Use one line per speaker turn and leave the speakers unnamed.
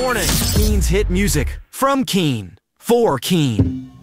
Warning! Keen's hit music from Keen for Keen.